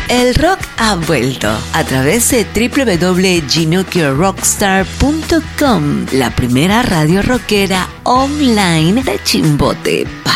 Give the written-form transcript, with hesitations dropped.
El rock ha vuelto a través de www.ginokirrockstar.com, la primera radio rockera online de Chimbote